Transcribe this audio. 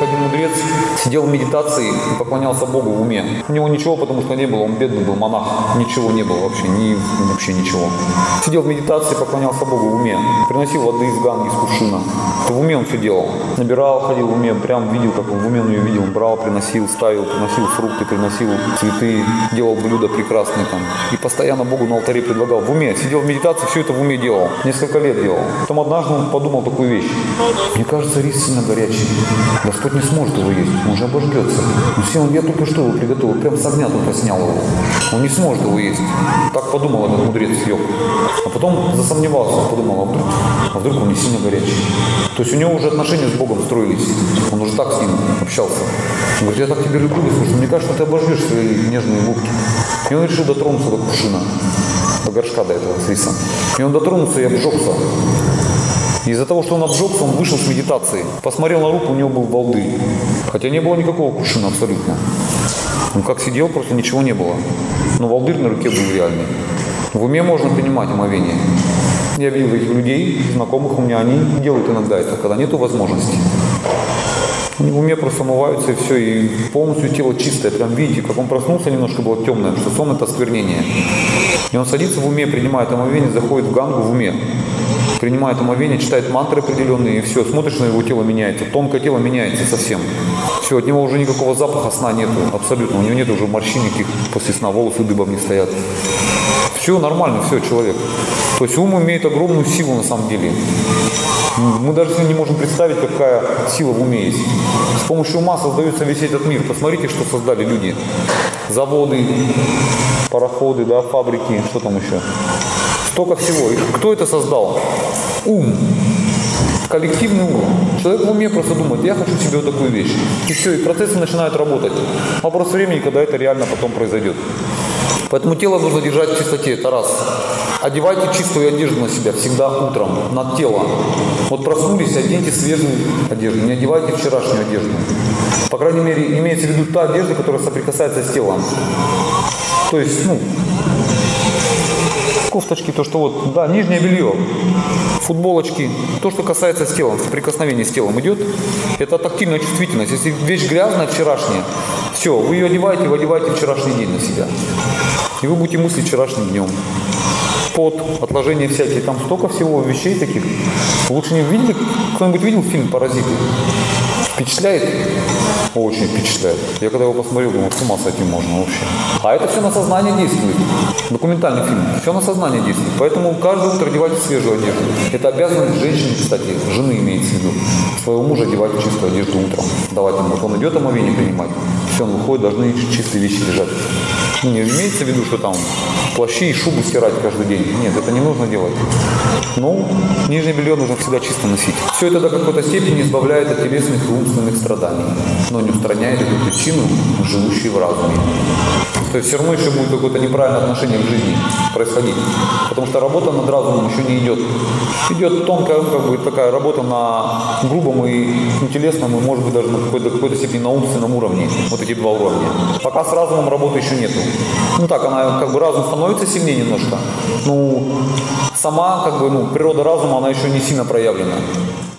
один мудрец сидел в медитации и поклонялся Богу в уме. У него ничего, потому что не было, он бедный был, монах. Ничего не было вообще, вообще ничего. Сидел в медитации, поклонялся Богу в уме. Приносил воды из ганги, из кувшина. В уме он все делал. Набирал, ходил в уме, прям видел, как он в уме он ее видел. Брал, приносил, ставил, приносил фрукты, приносил цветы, делал блюда прекрасные там. И постоянно Богу на алтаре предлагал. В уме. Сидел в медитации, все это в уме делал. Несколько лет делал. Потом однажды он подумал такую вещь. Мне кажется, рис сильно горячий. Господь не сможет его есть, он же обожгется. Но все, я только что его приготовил, прям с огня только снял его. Он не сможет его есть. Так подумал этот мудрец Йог. А потом засомневался, подумал, а вдруг он не сильно горячий. То есть у него уже отношения с Богом строились. Он уже так с ним общался. Он говорит, я так тебя люблю, слушай, мне кажется, ты обожжешь свои нежные губки. И он решил дотронуться до кувшина, до горшка до этого с рисом. И он дотронулся и обжегся. Из-за того, что он обжегся, он вышел с медитации. Посмотрел на руку, у него был волдырь. Хотя не было никакого кувшина абсолютно. Он как сидел, просто ничего не было. Но волдырь на руке был реальный. В уме можно принимать омовение. Я видел этих людей, знакомых у меня, они делают иногда это, когда нету возможности. Они в уме просто омываются и все, и полностью тело чистое. Прям видите, как он проснулся, немножко было темное, что сон это осквернение. И он садится в уме, принимает омовение, заходит в гангу в уме. Принимает омовение, читает мантры определенные, и все, смотришь на его тело, меняется. Тонкое тело меняется совсем. Все, от него уже никакого запаха сна нету, абсолютно. У него нет уже морщин никаких после сна, волосы дыбом не стоят. Все нормально, все, человек. То есть ум имеет огромную силу на самом деле. Мы даже не можем представить, какая сила в уме есть. С помощью ума создается весь этот мир. Посмотрите, что создали люди. Заводы, пароходы, да, фабрики, что там еще. Столько всего. И кто это создал? Ум. Коллективный ум. Человек в уме просто думает, я хочу себе вот такую вещь. И все, и процессы начинают работать. Вопрос времени, когда это реально потом произойдет. Поэтому тело нужно держать в чистоте, это раз. Одевайте чистую одежду на себя всегда утром, на тело. Вот проснулись, оденьте свежую одежду, не одевайте вчерашнюю одежду. По крайней мере, имеется в виду та одежда, которая соприкасается с телом. То есть, кофточки, то, что вот, да, нижнее белье, футболочки, то, что касается с телом, соприкосновение с телом идет, это тактильная чувствительность. Если вещь грязная, вчерашняя, все, вы ее одеваете, вы одеваете вчерашний день на себя. И вы будете мыслить вчерашним днем. Пот, отложения всякие, там столько всего вещей таких. Лучше не видели, кто-нибудь видел фильм «Паразиты»? Впечатляет? Очень впечатляет. Я когда его посмотрел, думал, с ума сойти можно вообще. А это все на сознание действует. Документальный фильм. Все на сознание действует. Поэтому каждое утро одевайте свежую одежду. Это обязанность женщины, кстати, жены имеется в виду. Своего мужа одевайте чистую одежду утром. Давайте ему. Вот он идет омовение принимать. Все, он выходит, должны чистые вещи лежать. Не имеется в виду, что там плащи и шубу стирать каждый день. Нет, это не нужно делать. Нижнее белье нужно всегда чисто носить. Все это до какой-то степени избавляет от телесных и умственных страданий, но не устраняет эту причину, живущую в разуме. То есть все равно еще будет какое-то неправильное отношение к жизни происходить. Потому что работа над разумом еще не идет. Идет тонкая, такая работа на грубом и телесном, и может быть даже на какой-то степени на умственном уровне. Вот эти два уровня. Пока с разумом работы еще нету. Она разум становится сильнее немножко. Сама природа разума, она еще не сильно проявлена.